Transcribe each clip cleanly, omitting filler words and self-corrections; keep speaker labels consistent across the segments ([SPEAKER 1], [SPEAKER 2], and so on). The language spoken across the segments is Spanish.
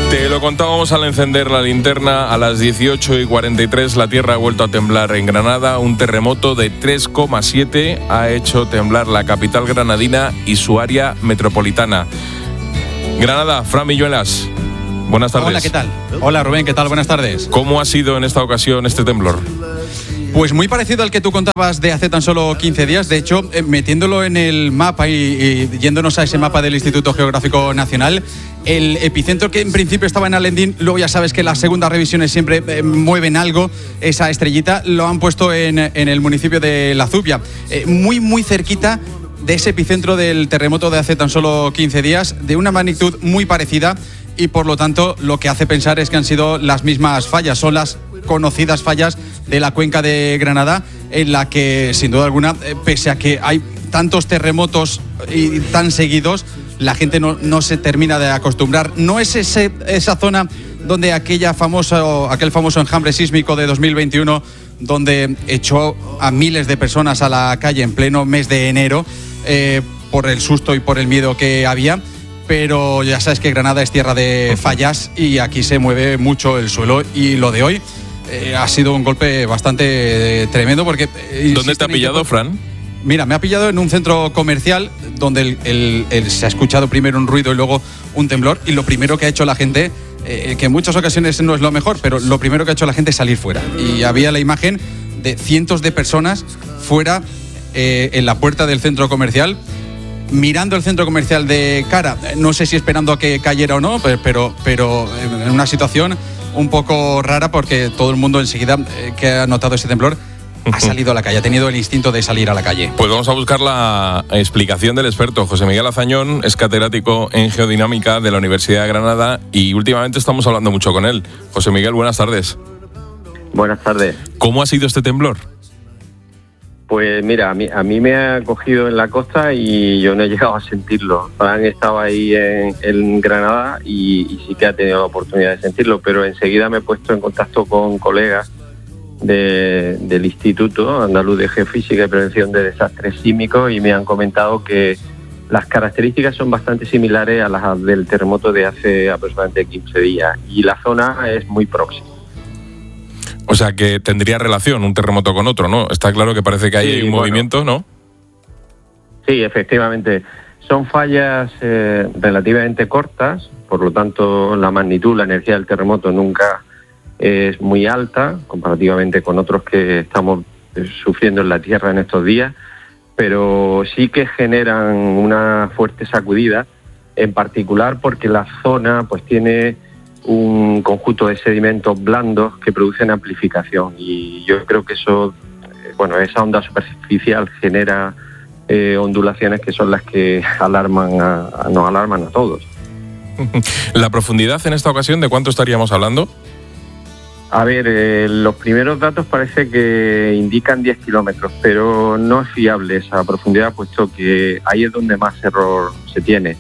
[SPEAKER 1] Te lo contábamos al encender la linterna. A las 18:43 la tierra ha vuelto a temblar en Granada. Un terremoto de 3,7 ha hecho temblar la capital granadina y su área metropolitana. Granada, Fran Milluelas, buenas tardes.
[SPEAKER 2] Hola, ¿qué tal? Hola, Rubén, ¿qué tal? Buenas tardes.
[SPEAKER 1] ¿Cómo ha sido en esta ocasión este temblor?
[SPEAKER 2] Pues muy parecido al que tú contabas de hace tan solo 15 días. De hecho, metiéndolo en el mapa y yéndonos a ese mapa del Instituto Geográfico Nacional, el epicentro, que en principio estaba en Alendín, luego ya sabes que las segundas revisiones siempre mueven algo, esa estrellita, lo han puesto en el municipio de La Zubia. Muy cerquita de ese epicentro del terremoto de hace tan solo 15 días, de una magnitud muy parecida, y por lo tanto lo que hace pensar es que han sido las mismas fallas, son las conocidas fallas de la cuenca de Granada, en la que sin duda alguna, pese a que hay tantos terremotos y tan seguidos, la gente no se termina de acostumbrar. No es esa zona donde aquel famoso enjambre sísmico de 2021, donde echó a miles de personas a la calle en pleno mes de enero, por el susto y por el miedo que había. Pero ya sabes que Granada es tierra de fallas y aquí se mueve mucho el suelo, y lo de hoy ha sido un golpe bastante tremendo porque...
[SPEAKER 1] ¿Dónde te ha pillado, Fran?
[SPEAKER 2] Mira, me ha pillado en un centro comercial donde se ha escuchado primero un ruido y luego un temblor, y lo primero que ha hecho la gente, que en muchas ocasiones no es lo mejor, pero lo primero que ha hecho la gente es salir fuera. Y había la imagen de cientos de personas fuera en la puerta del centro comercial, mirando el centro comercial de cara, no sé si esperando a que cayera o no, pero en una situación un poco rara, porque todo el mundo enseguida que ha notado ese temblor ha salido a la calle, ha tenido el instinto de salir a la calle.
[SPEAKER 1] Pues vamos a buscar la explicación del experto. José Miguel Azañón es catedrático en geodinámica de la Universidad de Granada y últimamente estamos hablando mucho con él. José Miguel, buenas tardes.
[SPEAKER 3] Buenas tardes.
[SPEAKER 1] ¿Cómo ha sido este temblor?
[SPEAKER 3] Pues mira, a mí me ha cogido en la costa y yo no he llegado a sentirlo. Han estado ahí en Granada y sí que ha tenido la oportunidad de sentirlo, pero enseguida me he puesto en contacto con colegas del Instituto Andaluz de Geofísica y Prevención de Desastres Sísmicos, y me han comentado que las características son bastante similares a las del terremoto de hace aproximadamente 15 días y la zona es muy próxima.
[SPEAKER 1] O sea, que tendría relación un terremoto con otro, ¿no? Está claro que parece que hay un movimiento, ¿no?
[SPEAKER 3] Sí, efectivamente. Son fallas relativamente cortas, por lo tanto la magnitud, la energía del terremoto nunca es muy alta comparativamente con otros que estamos sufriendo en la Tierra en estos días, pero sí que generan una fuerte sacudida, en particular porque la zona pues tiene un conjunto de sedimentos blandos que producen amplificación, y yo creo que eso, esa onda superficial genera ondulaciones que son las que nos alarman a todos.
[SPEAKER 1] ¿La profundidad en esta ocasión de cuánto estaríamos hablando?
[SPEAKER 3] A ver, los primeros datos parece que indican 10 kilómetros, pero no es fiable esa profundidad, puesto que ahí es donde más error se tiene.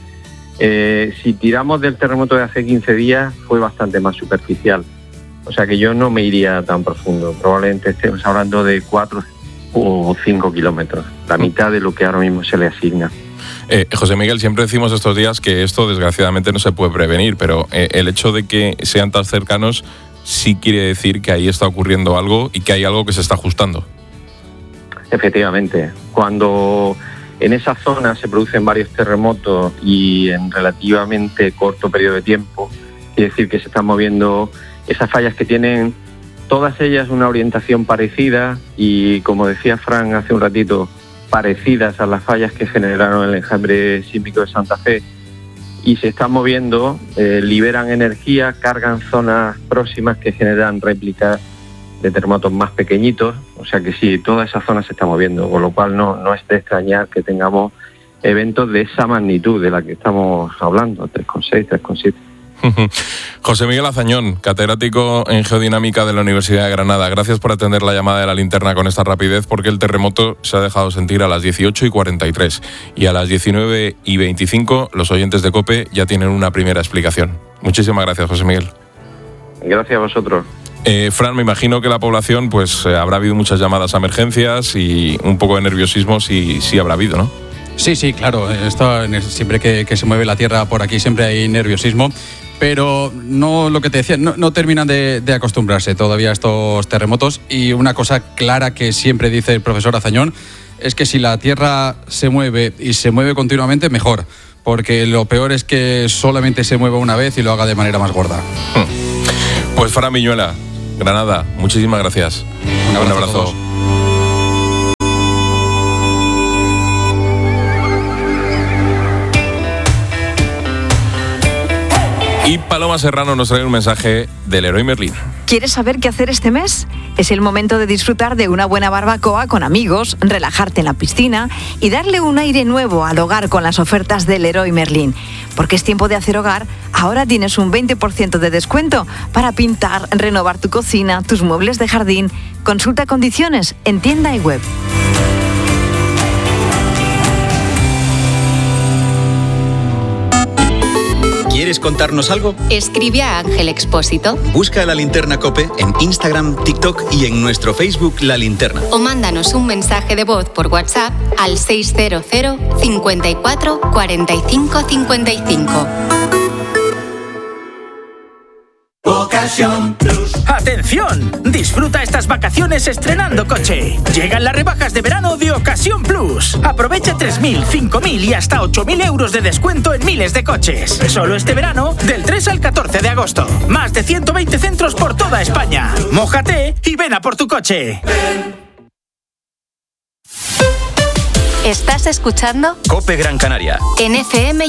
[SPEAKER 3] Si tiramos del terremoto de hace 15 días, fue bastante más superficial. O sea que yo no me iría tan profundo. Probablemente estemos hablando de 4 o 5 kilómetros, la mitad de lo que ahora mismo se le asigna.
[SPEAKER 1] José Miguel, siempre decimos estos días que esto desgraciadamente no se puede prevenir, pero el hecho de que sean tan cercanos sí quiere decir que ahí está ocurriendo algo y que hay algo que se está ajustando.
[SPEAKER 3] Efectivamente. Cuando en esa zona se producen varios terremotos y en relativamente corto periodo de tiempo, quiere decir que se están moviendo esas fallas que tienen todas ellas una orientación parecida y, como decía Fran hace un ratito, parecidas a las fallas que generaron el enjambre sísmico de Santa Fe, y se están moviendo, liberan energía, cargan zonas próximas que generan réplicas de terremotos más pequeñitos. O sea que sí, toda esa zona se está moviendo, con lo cual no es de extrañar que tengamos eventos de esa magnitud de la que estamos hablando, 3,6, 3,7.
[SPEAKER 1] José Miguel Azañón, catedrático en geodinámica de la Universidad de Granada, gracias por atender la llamada de la linterna con esta rapidez, porque el terremoto se ha dejado sentir a las 18:43 y a las 19:25 los oyentes de COPE ya tienen una primera explicación. Muchísimas gracias, José Miguel.
[SPEAKER 3] Gracias a vosotros.
[SPEAKER 1] Fran, me imagino que la población habrá habido muchas llamadas a emergencias y un poco de nerviosismo sí habrá habido, ¿no?
[SPEAKER 2] Sí, claro. Siempre que se mueve la tierra por aquí siempre hay nerviosismo. pero no, lo que te decía, no terminan de acostumbrarse todavía a estos terremotos. Y una cosa clara que siempre dice el profesor Azañón es que si la Tierra se mueve y se mueve continuamente, mejor, porque lo peor es que solamente se mueva una vez y lo haga de manera más gorda.
[SPEAKER 1] Pues Fran Viñuela, Granada, muchísimas gracias. Un abrazo. Y Paloma Serrano nos trae un mensaje del Leroy Merlin.
[SPEAKER 4] ¿Quieres saber qué hacer este mes? Es el momento de disfrutar de una buena barbacoa con amigos, relajarte en la piscina y darle un aire nuevo al hogar con las ofertas del Leroy Merlin. Porque es tiempo de hacer hogar, ahora tienes un 20% de descuento para pintar, renovar tu cocina, tus muebles de jardín. Consulta condiciones en tienda y web.
[SPEAKER 5] ¿Quieres contarnos algo?
[SPEAKER 6] Escribe a Ángel Expósito.
[SPEAKER 5] Busca La Linterna COPE en Instagram, TikTok y en nuestro Facebook La Linterna.
[SPEAKER 6] O mándanos un mensaje de voz por WhatsApp al 600 54 45 55.
[SPEAKER 7] Ocasión Plus. ¡Atención! Disfruta estas vacaciones estrenando coche. Llegan las rebajas de verano de Ocasión Plus. Aprovecha 3.000, 5.000 y hasta 8.000 euros de descuento en miles de coches. Solo este verano, del 3 al 14 de agosto. Más de 120 centros por toda España. Mójate y ven a por tu coche.
[SPEAKER 6] ¿Estás escuchando?
[SPEAKER 5] COPE Gran Canaria.
[SPEAKER 6] En FM